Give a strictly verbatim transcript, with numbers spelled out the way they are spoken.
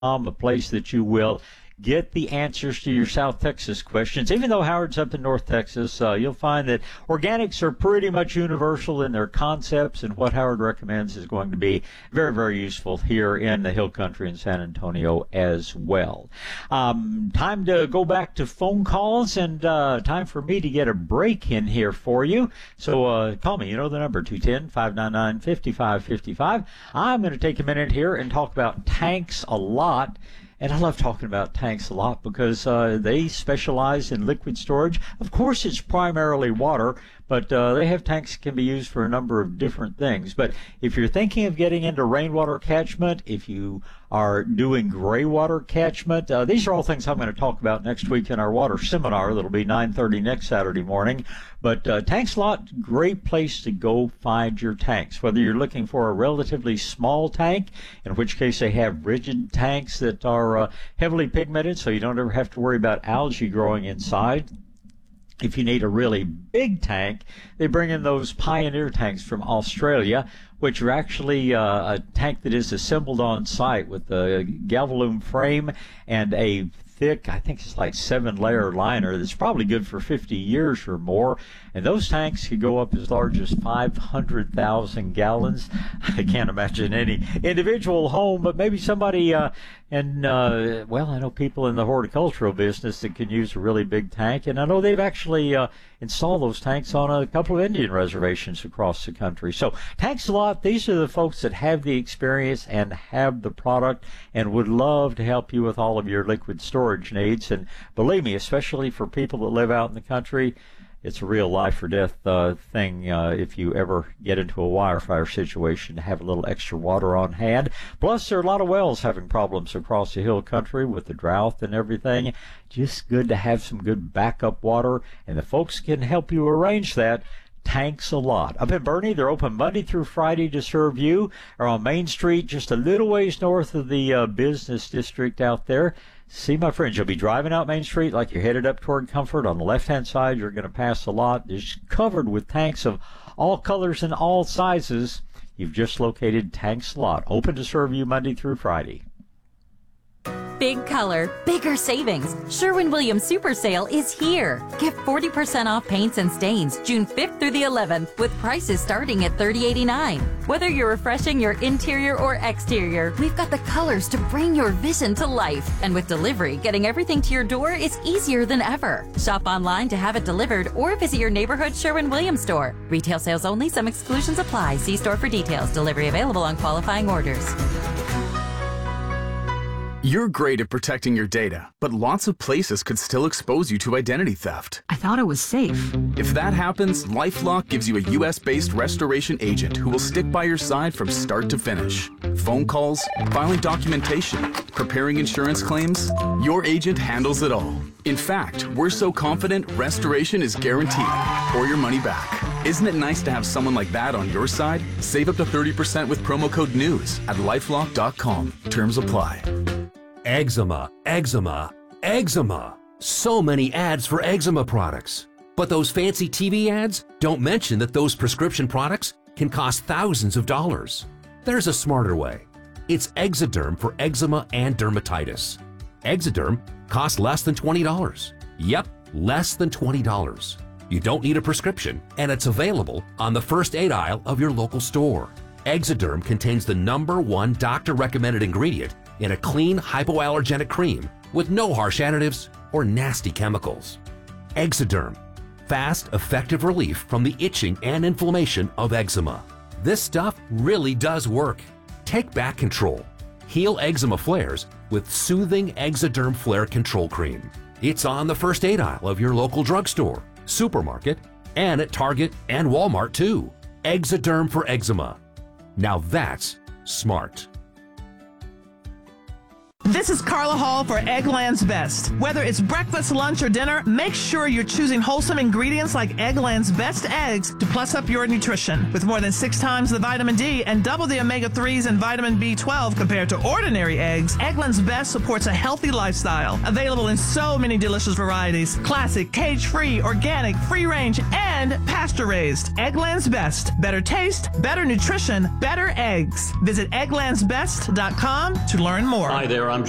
Um, a place that you will get the answers to your South Texas questions. Even though Howard's up in North Texas, uh, you'll find that organics are pretty much universal in their concepts, and what Howard recommends is going to be very, very useful here in the Hill Country in San Antonio as well. Um, time to go back to phone calls, and uh, time for me to get a break in here for you. So uh, call me. You know the number, two one zero, five nine nine, five five five five. I'm going to take a minute here and talk about tanks a lot. And I love talking about tanks a lot because uh, they specialize in liquid storage. Of course, it's primarily water, but uh, they have tanks that can be used for a number of different things. But if you're thinking of getting into rainwater catchment, if you are doing gray water catchment, uh, these are all things I'm going to talk about next week in our water seminar. That'll be nine thirty next Saturday morning. But uh, Tanks Lot, great place to go find your tanks. Whether you're looking for a relatively small tank, in which case they have rigid tanks that are uh, heavily pigmented, so you don't ever have to worry about algae growing inside. If you need a really big tank, they bring in those Pioneer tanks from Australia, which are actually uh, a tank that is assembled on site with a Galvalume frame and a thick, I think it's like seven layer liner that's probably good for fifty years or more. And those tanks could go up as large as five hundred thousand gallons. I can't imagine any individual home, but maybe somebody, uh, and, uh, well, I know people in the horticultural business that can use a really big tank. And I know they've actually uh, installed those tanks on a couple of Indian reservations across the country. So Tanks a Lot, these are the folks that have the experience and have the product and would love to help you with all of your liquid storage needs. And believe me, especially for people that live out in the country, it's a real life or death uh, thing uh, if you ever get into a wire fire situation to have a little extra water on hand. Plus, there are a lot of wells having problems across the Hill Country with the drought and everything. Just good to have some good backup water, and the folks can help you arrange that. Tanks a Lot. Up in Bernie, they're open Monday through Friday to serve you. Or on Main Street, just a little ways north of the uh, business district out there. See, my friends, you'll be driving out Main Street like you're headed up toward Comfort. On the left-hand side, you're going to pass a lot. It's covered with tanks of all colors and all sizes. You've just located Tanks a Lot, open to serve you Monday through Friday. Big color, bigger savings. Sherwin-Williams Super Sale is here. Get forty percent off paints and stains June fifth through the eleventh with prices starting at thirty eighty-nine. Whether you're refreshing your interior or exterior, we've got the colors to bring your vision to life. And with delivery, getting everything to your door is easier than ever. Shop online to have it delivered or visit your neighborhood Sherwin-Williams store. Retail sales only. Some exclusions apply. See store for details. Delivery available on qualifying orders. You're great at protecting your data, but lots of places could still expose you to identity theft. I thought it was safe. If that happens, LifeLock gives you a U S-based restoration agent who will stick by your side from start to finish. Phone calls, filing documentation, preparing insurance claims, your agent handles it all. In fact, we're so confident restoration is guaranteed or your money back. Isn't it nice to have someone like that on your side? Save up to thirty percent with promo code NEWS at lifelock dot com. Terms apply. Eczema, eczema, eczema. So many ads for eczema products. But those fancy T V ads don't mention that those prescription products can cost thousands of dollars. There's a smarter way. It's Exoderm for eczema and dermatitis. Exoderm costs less than twenty dollars. Yep, less than twenty dollars. You don't need a prescription, and it's available on the first aid aisle of your local store. Exoderm contains the number one doctor-recommended ingredient in a clean hypoallergenic cream with no harsh additives or nasty chemicals. Exoderm, fast, effective relief from the itching and inflammation of eczema. This stuff really does work. Take back control. Heal eczema flares with soothing Exoderm Flare Control Cream. It's on the first aid aisle of your local drugstore, supermarket, and at Target and Walmart too. Exoderm for eczema. Now that's smart. This is Carla Hall for Eggland's Best. Whether it's breakfast, lunch, or dinner, make sure you're choosing wholesome ingredients like Eggland's Best eggs to plus up your nutrition. With more than six times the vitamin D and double the omega threes and vitamin B twelve compared to ordinary eggs, Eggland's Best supports a healthy lifestyle. Available in so many delicious varieties: classic, cage-free, organic, free-range, and pasture-raised. Eggland's Best. Better taste, better nutrition, better eggs. Visit egglands best dot com to learn more. Hi there, I'm